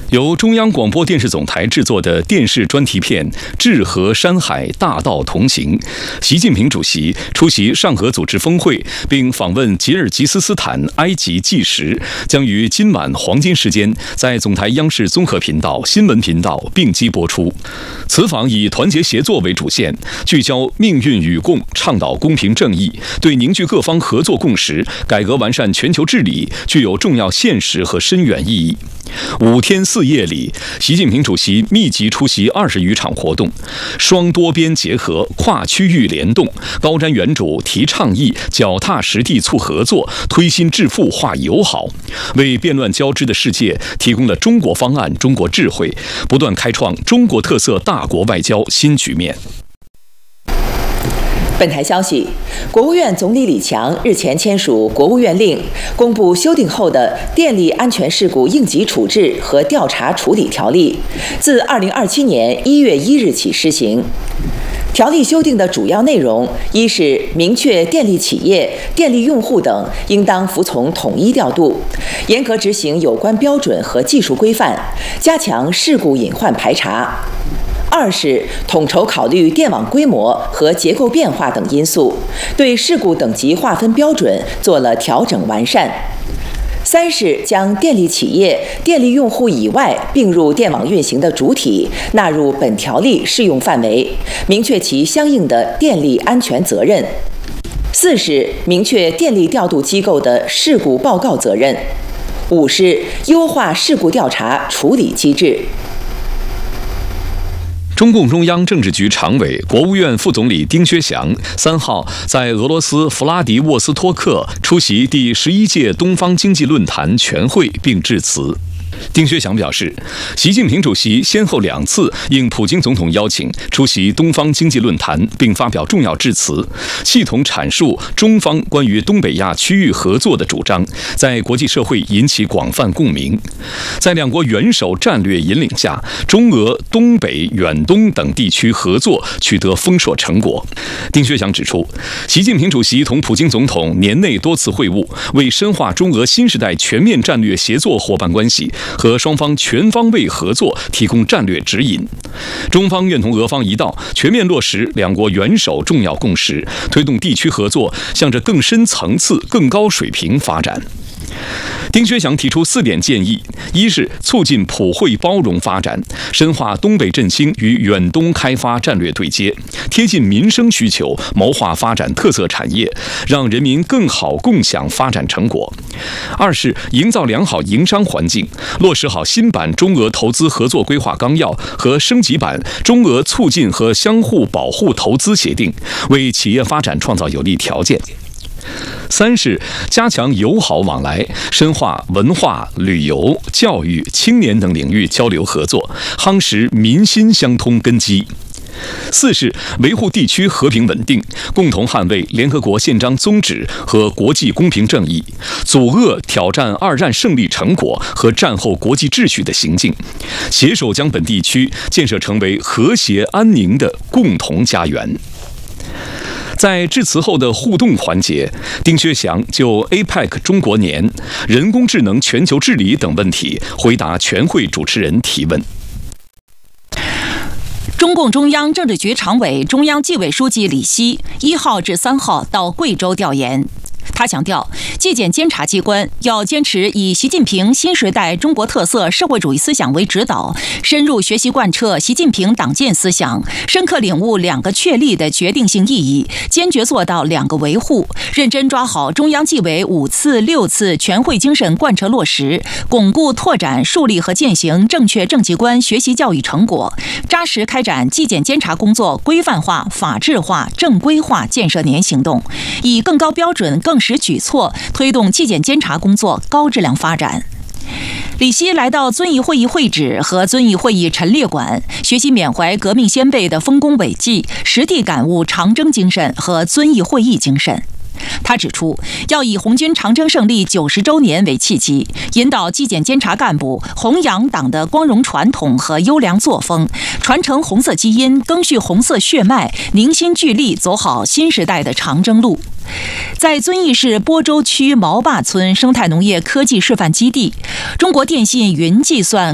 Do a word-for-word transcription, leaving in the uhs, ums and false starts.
由中央广播电视总台制作的电视专题片《治河山海大道同行》，习近平主席出席上合组织峰会，并访问吉尔吉斯斯坦、埃及纪实，将于今晚黄金时间在总台央视综合频道、新闻频道并机播出。此访以团结协作为主线，聚焦命运与共，倡导公平正义，对凝聚各方合作共识、改革完善全球治理具有重要现实和深远意义。五天四夜里，习近平主席密集出席二十余场活动，双多边结合，跨区域联动，高瞻远瞩，提倡议，脚踏实地促合作，推心置腹化友好，为变乱交织的世界提供了中国方案、中国智慧，不断开创中国特色大国外交新局面。 本台消息，国务院总理李强日前签署国务院令，公布修订后的《电力安全事故应急处置和调查处理条例》，自二零二七年一月一日起施行。条例修订的主要内容，一是明确电力企业、电力用户等应当服从统一调度，严格执行有关标准和技术规范，加强事故隐患排查。二是统筹考虑电网规模和结构变化等因素，对事故等级划分标准做了调整完善。三是将电力企业、电力用户以外并入电网运行的主体纳入本条例适用范围，明确其相应的电力安全责任。四是明确电力调度机构的事故报告责任。五是优化事故调查处理机制。 中共中央政治局常委、国务院副总理丁薛祥三号在俄罗斯弗拉迪沃斯托克出席第十一届东方经济论坛全会并致辞。丁薛祥表示，习近平主席先后两次应普京总统邀请出席东方经济论坛，并发表重要致辞，系统阐述中方关于东北亚区域合作的主张，在国际社会引起广泛共鸣。在两国元首战略引领下，中俄、东北、远东等地区合作取得丰硕成果。丁薛祥指出，习近平主席同普京总统年内多次会晤，为深化中俄新时代全面战略协作伙伴关系和双方全方位合作提供战略指引。中方愿同俄方一道，全面落实两国元首重要共识，推动地区合作向着更深层次、更高水平发展。丁薛祥提出四点建议：一是促进普惠包容发展，深化东北振兴与远东开发战略对接，贴近民生需求，谋划发展特色产业，让人民更好共享发展成果；二是营造良好营商环境，落实好新版中俄投资合作规划纲要和升级版中俄促进和相互保护投资协定，为企业发展创造有利条件；三是加强友好往来，深化文化、旅游、教育、青年等领域交流合作，夯实民心相通根基；四是维护地区和平稳定，共同捍卫联合国宪章宗旨和国际公平正义，阻遏挑战二战胜利成果和战后国际秩序的行径，携手将本地区建设成为和谐安宁的共同家园。在致辞后的互动环节，丁薛祥就 A P E C 中国年、人工智能全球治理等问题回答全会主持人提问。 中共中央政治局常委、中央纪委书记李希一号至三号到贵州调研。他强调，纪检监察机关要坚持以习近平新时代中国特色社会主义思想为指导，深入学习贯彻习近平党建思想，深刻领悟两个确立的决定性意义，坚决做到两个维护，认真抓好中央纪委五次、六次全会精神贯彻落实，巩固拓展、树立和践行正确政绩观学习教育成果，扎实开展纪检监察工作规范化、法治化、正规化建设年行动，以更高标准、更实举措推动纪检监察工作高质量发展。李希来到遵义会议会址和遵义会议陈列馆，学习缅怀革命先辈的丰功伟绩，实地感悟长征精神和遵义会议精神。他指出，要以红军长征胜利九十周年为契机，引导纪检监察干部弘扬党的光荣传统和优良作风，传承红色基因，赓续红色血脉，凝心聚力走好新时代的长征路。在遵义市播州区毛坝村生态农业科技示范基地，中国电信云计算